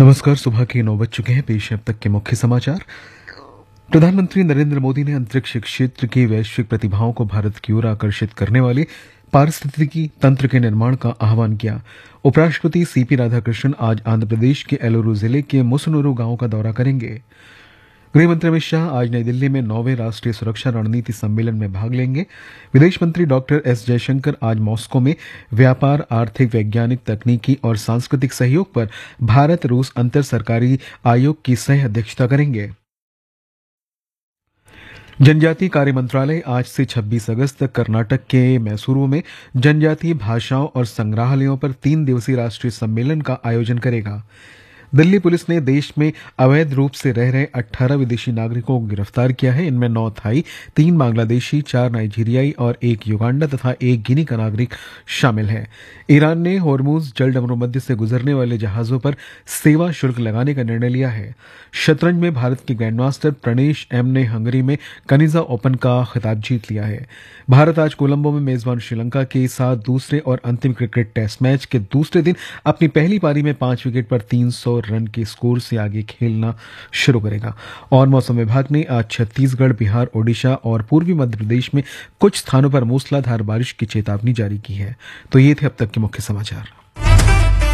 नमस्कार। सुबह के 9 बज चुके हैं। पेश है अब तक के मुख्य समाचार। प्रधानमंत्री नरेंद्र मोदी ने अंतरिक्ष क्षेत्र की वैश्विक प्रतिभाओं को भारत की ओर आकर्षित करने वाले पारिस्थितिकी तंत्र के निर्माण का आह्वान किया। उपराष्ट्रपति सीपी राधाकृष्णन आज आंध्र प्रदेश के एलोरू जिले के मुसनूरू गांव का दौरा करेंगे। गृहमंत्री अमित शाह आज नई दिल्ली में 9वें राष्ट्रीय सुरक्षा रणनीति सम्मेलन में भाग लेंगे। विदेश मंत्री डॉक्टर एस जयशंकर आज मॉस्को में व्यापार, आर्थिक, वैज्ञानिक, तकनीकी और सांस्कृतिक सहयोग पर भारत रूस अंतर सरकारी आयोग की सह अध्यक्षता करेंगे। जनजातीय कार्य मंत्रालय आज से 26 अगस्त तक कर्नाटक के मैसूरू में जनजातीय भाषाओं और संग्रहालयों पर 3 दिवसीय राष्ट्रीय सम्मेलन का आयोजन करेगा। दिल्ली पुलिस ने देश में अवैध रूप से रह रहे 18 विदेशी नागरिकों को गिरफ्तार किया है। इनमें 9 थाई, 3 बांग्लादेशी, 4 नाइजीरियाई और 1 युगांडा तथा 1 गिनी का नागरिक शामिल है। ईरान ने होर्मुज जलडमरूमध्य से गुजरने वाले जहाजों पर सेवा शुल्क लगाने का निर्णय लिया है। शतरंज में भारत के ग्रैंडमास्टर प्रणेश एम ने हंगरी में कनिजा ओपन का खिताब जीत लिया है। भारत आज कोलंबो में मेजबान श्रीलंका के साथ दूसरे और अंतिम क्रिकेट टेस्ट मैच के दूसरे दिन अपनी पहली पारी में 5 विकेट पर 300 रन के स्कोर से आगे खेलना शुरू करेगा। और मौसम विभाग ने आज छत्तीसगढ़, बिहार, ओडिशा और पूर्वी मध्य प्रदेश में कुछ स्थानों पर मूसलाधार बारिश की चेतावनी जारी की है। तो ये थे अब तक के मुख्य समाचार।